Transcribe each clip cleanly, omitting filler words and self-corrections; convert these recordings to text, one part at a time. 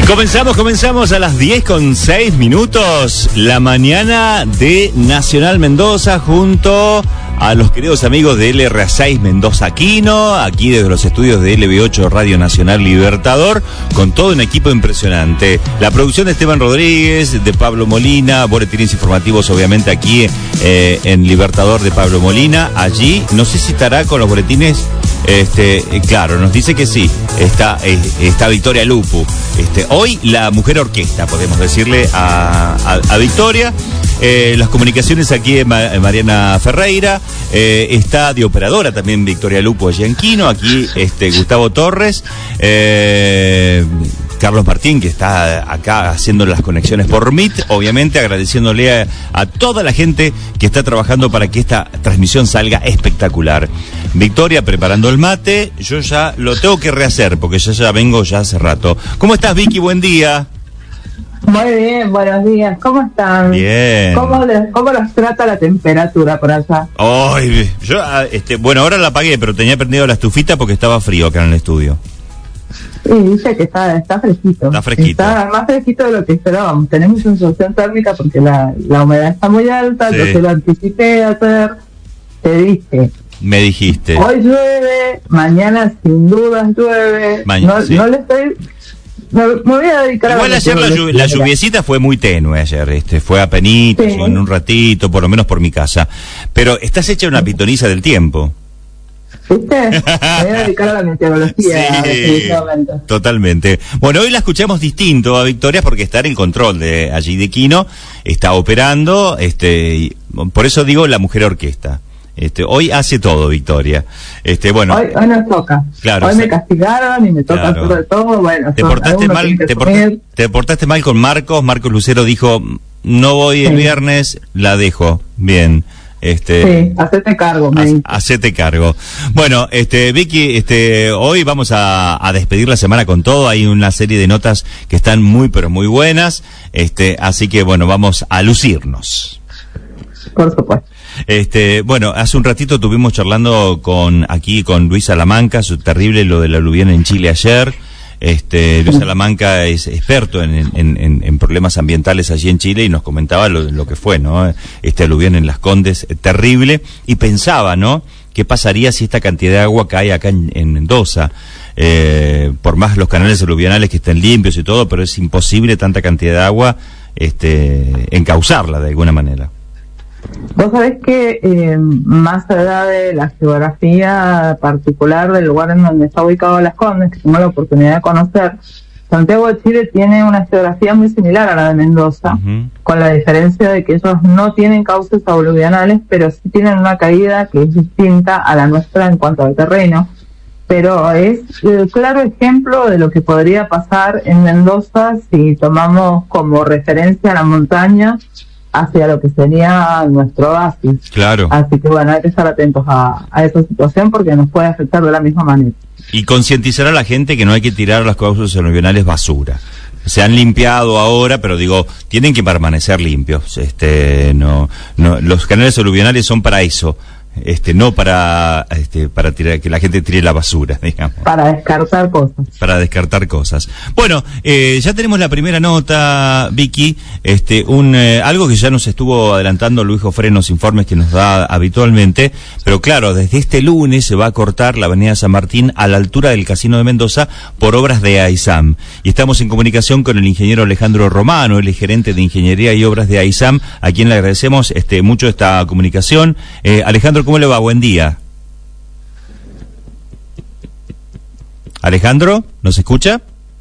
Comenzamos a las 10:06, la mañana de Nacional Mendoza junto a los queridos amigos de LRA6 Mendoza Quino, aquí desde los estudios de LB8 Radio Nacional Libertador, con todo un equipo impresionante. La producción de Esteban Rodríguez, de Pablo Molina, boletines informativos obviamente aquí en Libertador de Pablo Molina. Allí, no sé si estará con los boletines, claro, nos dice que sí, está Victoria Lupu. Hoy la mujer orquesta, podemos decirle a Victoria. Las comunicaciones aquí de Mariana Ferreira, está de operadora también Victoria Lupo allí en Quino, aquí Gustavo Torres, Carlos Martín, que está acá haciendo las conexiones por Meet, obviamente agradeciéndole a toda la gente que está trabajando para que esta transmisión salga espectacular. Victoria preparando el mate, yo ya lo tengo que rehacer porque ya vengo ya hace rato. ¿Cómo estás, Vicky? Buen día. Muy bien, buenos días. ¿Cómo están? Bien. ¿Cómo los trata la temperatura por allá? Ay, yo, bueno, ahora la apagué, pero tenía prendido la estufita porque estaba frío acá en el estudio. Sí, dice que está fresquito. Está fresquito. Está más fresquito de lo que esperábamos. Tenemos sensación térmica porque la humedad está muy alta, sí. Yo te lo anticipé ayer, te dije. Me dijiste. Hoy llueve, mañana sin dudas llueve. Sí. No le estoy... Me voy a dedicar igual a... ayer la lluviecita fue muy tenue ayer, fue apenitas, sí. En un ratito, por lo menos por mi casa. Pero estás hecha una pitoniza del tiempo. ¿Viste? Me voy a dedicar a la meteorología. Sí, totalmente. Bueno, hoy la escuchamos distinto a Victoria porque está en el control de allí de Quino, está operando, y por eso digo la mujer orquesta. Hoy hace todo, Victoria. Bueno. Hoy nos toca. Claro. Hoy me castigaron y me toca hacer de todo. Bueno, te portaste mal con Marcos. Marcos Lucero dijo, no voy el viernes, la dejo. Bien. Sí, hacete cargo, hacete cargo. Bueno, Vicky, hoy vamos a despedir la semana con todo. Hay una serie de notas que están muy, pero muy buenas. Así que, bueno, vamos a lucirnos. Por supuesto. Bueno, hace un ratito estuvimos charlando con Luis Salamanca, terrible lo del aluvión en Chile ayer. Luis Salamanca es experto en problemas ambientales allí en Chile y nos comentaba lo que fue, ¿no? Aluvión en Las Condes, terrible, y pensaba, ¿no? ¿Qué pasaría si esta cantidad de agua cae acá en Mendoza? Por más los canales aluvionales que estén limpios y todo, pero es imposible tanta cantidad de agua, encauzarla de alguna manera. Vos sabés que más allá de la geografía particular del lugar en donde está ubicado Las Condes, que tengo la oportunidad de conocer, Santiago de Chile tiene una geografía muy similar a la de Mendoza, con la diferencia de que ellos no tienen cauces aluvionales, pero sí tienen una caída que es distinta a la nuestra en cuanto al terreno. Pero es el claro ejemplo de lo que podría pasar en Mendoza si tomamos como referencia la montaña hacia lo que sería nuestro oasis. Claro. Así que bueno, hay que estar atentos a esa situación porque nos puede afectar de la misma manera. Y concientizar a la gente que no hay que tirar a los cauces aluvionales basura. Se han limpiado ahora, pero digo, tienen que permanecer limpios. No, los canales aluvionales son para eso. No para tirar, que la gente tire la basura, digamos. Para descartar cosas. Bueno, ya tenemos la primera nota, Vicky, algo que ya nos estuvo adelantando Luis Jofre en los informes que nos da habitualmente, pero claro, desde este lunes se va a cortar la avenida San Martín a la altura del Casino de Mendoza por obras de AISAM. Y estamos en comunicación con el ingeniero Alejandro Romano, el gerente de Ingeniería y Obras de AISAM, a quien le agradecemos mucho esta comunicación. Alejandro, ¿cómo le va? Buen día. Alejandro, ¿nos escucha?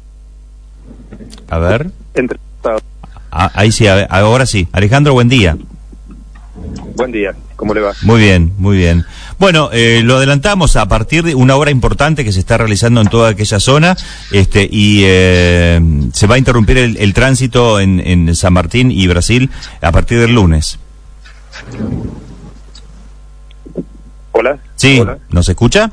A ver. Ahí sí, ahora sí. Alejandro, buen día. Buen día, ¿cómo le va? Muy bien, muy bien. Bueno, lo adelantamos a partir de una obra importante que se está realizando en toda aquella zona, y se va a interrumpir el tránsito en San Martín y Brasil a partir del lunes. Hola. Sí, hola. ¿Nos escucha?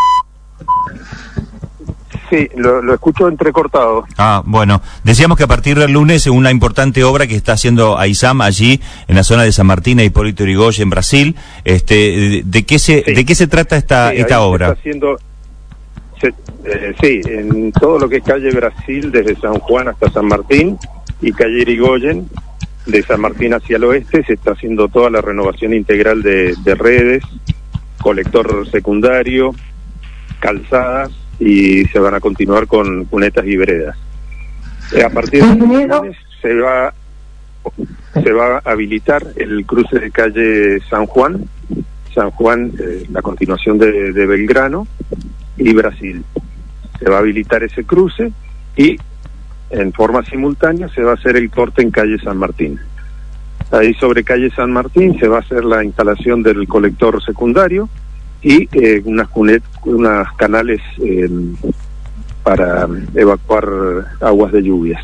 Sí, lo escucho entrecortado. Bueno, decíamos que a partir del lunes una importante obra que está haciendo AISAM allí en la zona de San Martín e Hipólito Yrigoyen, en Brasil. ¿De qué se trata esta obra? Sí, en todo lo que es calle Brasil, desde San Juan hasta San Martín, y calle Irigoyen, de San Martín hacia el oeste, se está haciendo toda la renovación integral de redes, colector secundario, calzadas, y se van a continuar con cunetas y veredas. A partir de lunes se va a habilitar el cruce de calle San Juan, la continuación de Belgrano y Brasil. Se va a habilitar ese cruce y en forma simultánea se va a hacer el corte en calle San Martín. Ahí sobre calle San Martín se va a hacer la instalación del colector secundario y unas canales para evacuar aguas de lluvias.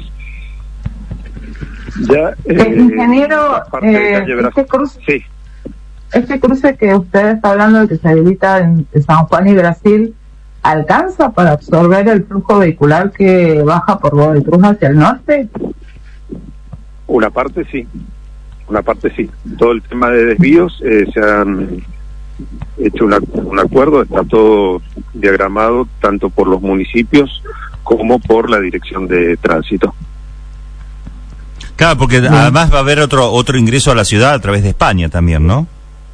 Ya, ingeniero, este cruce, sí. Este cruce que usted está hablando de que se habilita en San Juan y Brasil, ¿alcanza para absorber el flujo vehicular que baja por Godoy Cruz hacia el norte? Una parte sí. Todo el tema de desvíos se han hecho un acuerdo, está todo diagramado tanto por los municipios como por la Dirección de Tránsito. Claro, porque además va a haber otro ingreso a la ciudad a través de España también, ¿no?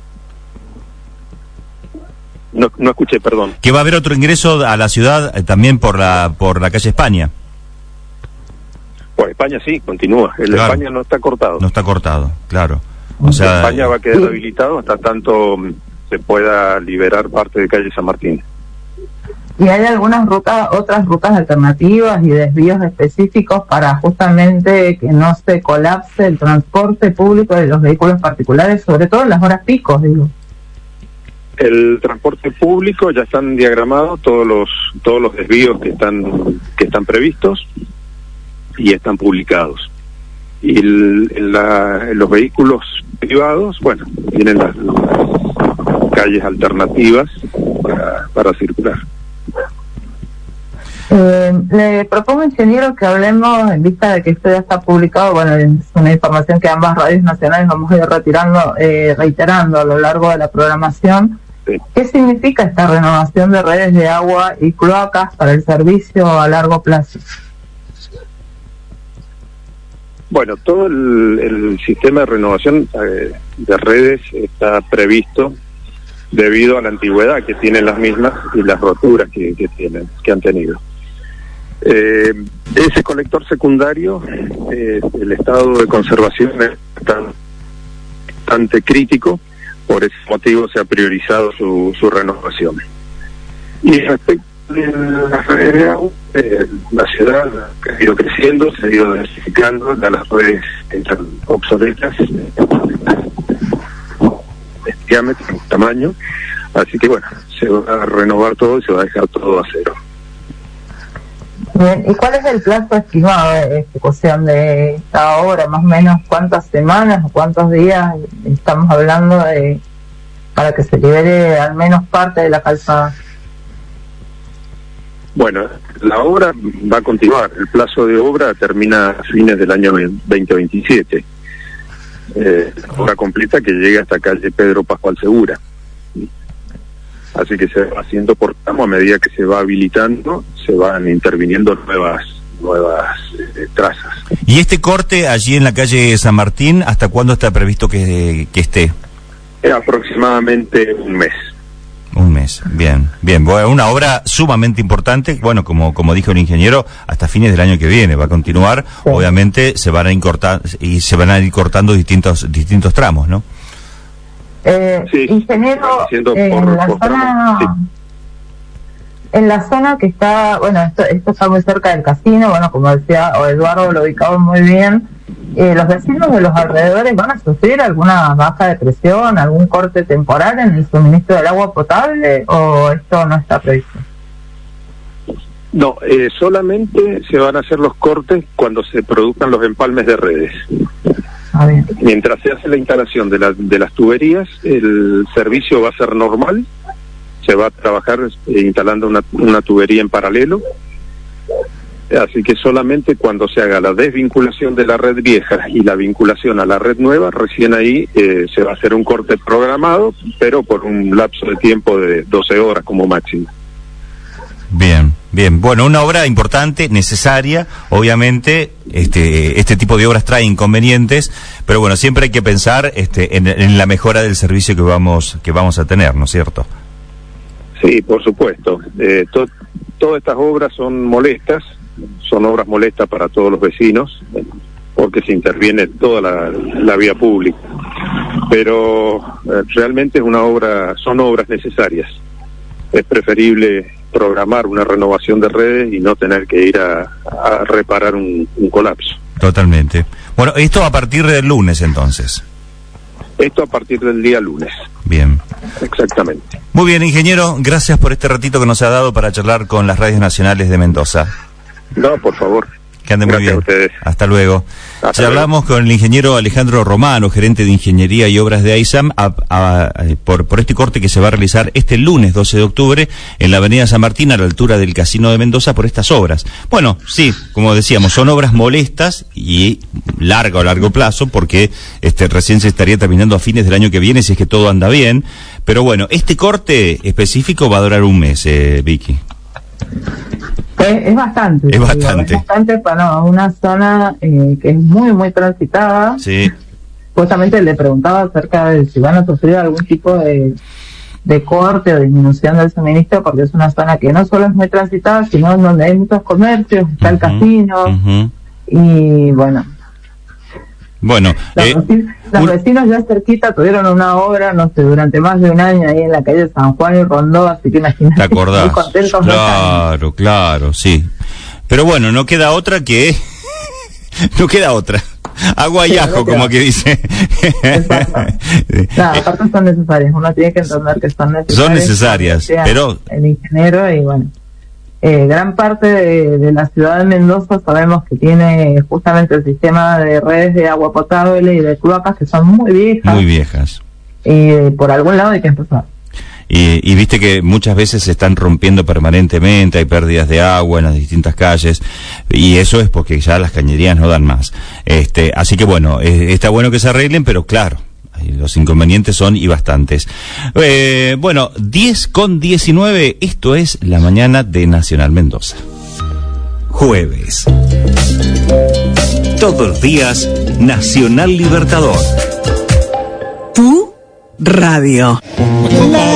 No escuché, perdón. Que va a haber otro ingreso a la ciudad también por la calle España. Por España sí, continúa. El claro. de España no está cortado. No está cortado, claro. O sea, España va a quedar habilitado hasta tanto se pueda liberar parte de calle San Martín. ¿Y hay otras rutas alternativas y desvíos específicos para justamente que no se colapse el transporte público de los vehículos particulares, sobre todo en las horas picos, digo? El transporte público ya están diagramados todos los desvíos que están previstos y están publicados. Y en los vehículos privados, bueno, tienen las calles alternativas para circular. Le propongo, ingeniero, que hablemos, en vista de que esto ya está publicado, bueno, es una información que ambas radios nacionales vamos a ir reiterando a lo largo de la programación. Sí. ¿Qué significa esta renovación de redes de agua y cloacas para el servicio a largo plazo? Bueno, todo el sistema de renovación de redes está previsto debido a la antigüedad que tienen las mismas y las roturas que han tenido. Ese colector secundario, el estado de conservación es bastante crítico, por ese motivo se ha priorizado su renovación. Y respecto a las redes de agua, la ciudad ha ido creciendo, se ha ido densificando, ya las redes están obsoletas de diámetro, tamaño, así que bueno, se va a renovar todo y se va a dejar todo a cero. Bien, ¿y cuál es el plazo estimado de ejecución de esta obra? Más o menos, ¿cuántas semanas o cuántos días estamos hablando para que se libere al menos parte de la calzada? Bueno, la obra va a continuar. El plazo de obra termina a fines del año 2027. Obra completa que llega hasta calle Pedro Pascual Segura. Así que se va haciendo por tramo, a medida que se va habilitando, se van interviniendo nuevas trazas. ¿Y este corte allí en la calle San Martín, hasta cuándo está previsto que esté? Aproximadamente un mes. Un mes, bien. Bueno, una obra sumamente importante, bueno, como dijo el ingeniero, hasta fines del año que viene va a continuar. Sí. Obviamente se van a ir cortando distintos tramos, ¿no? Sí, ingeniero, en la zona que está, bueno, esto está muy cerca del casino, bueno, como decía Eduardo, lo ubicamos muy bien. ¿Los vecinos de los alrededores van a sufrir alguna baja de presión, algún corte temporal en el suministro del agua potable, o esto no está previsto? No, solamente se van a hacer los cortes cuando se produzcan los empalmes de redes. Bien. Mientras se hace la instalación de las tuberías, el servicio va a ser normal, se va a trabajar instalando una tubería en paralelo, así que solamente cuando se haga la desvinculación de la red vieja y la vinculación a la red nueva, recién ahí se va a hacer un corte programado, pero por un lapso de tiempo de 12 horas como máximo. Bien, bien. Bueno, una obra importante, necesaria. Obviamente, este tipo de obras trae inconvenientes, pero bueno, siempre hay que pensar en la mejora del servicio que vamos a tener, ¿no es cierto? Sí, por supuesto. Todas estas obras son molestas, son obras molestas para todos los vecinos, porque se interviene toda la vía pública. Pero realmente son obras necesarias. Es preferible programar una renovación de redes y no tener que ir a reparar un colapso. Totalmente. Bueno, esto a partir del lunes, entonces. Esto a partir del día lunes. Bien. Exactamente. Muy bien, ingeniero, gracias por este ratito que nos ha dado para charlar con las radios nacionales de Mendoza. No, por favor. Que ande muy bien. Gracias a ustedes. Hasta luego. Charlamos con el ingeniero Alejandro Romano, gerente de Ingeniería y Obras de AISAM, por este corte que se va a realizar este lunes 12 de octubre en la avenida San Martín, a la altura del Casino de Mendoza, por estas obras. Bueno, sí, como decíamos, son obras molestas y largo plazo, porque recién se estaría terminando a fines del año que viene, si es que todo anda bien. Pero bueno, este corte específico va a durar un mes, Vicky. Es bastante. Es bastante. Es bastante para una zona que es muy transitada. Sí. Justamente le preguntaba acerca de si van a sufrir algún tipo de corte o disminución del suministro, porque es una zona que no solo es muy transitada, sino donde hay muchos comercios, está el casino, y bueno. Bueno, los vecinos ya cerquita tuvieron una obra, no sé, durante más de un año ahí en la calle San Juan y Rondó, así que imagínate. ¿Te acordás? Muy contentos. Claro, sí. Pero bueno, no queda otra. Agua y ajo, como que dice. Exacto. Aparte son necesarias, uno tiene que entender que son necesarias. Son necesarias, pero... El ingeniero y bueno... gran parte de la ciudad de Mendoza sabemos que tiene justamente el sistema de redes de agua potable y de cloacas que son muy viejas. Muy viejas. Y por algún lado hay que empezar. Y viste que muchas veces se están rompiendo permanentemente, hay pérdidas de agua en las distintas calles, y eso es porque ya las cañerías no dan más. Así que bueno, está bueno que se arreglen, pero claro, los inconvenientes son y bastantes. Bueno, 10:19, esto es la mañana de Nacional Mendoza. Jueves. Todos los días, Nacional Libertador. Tu radio.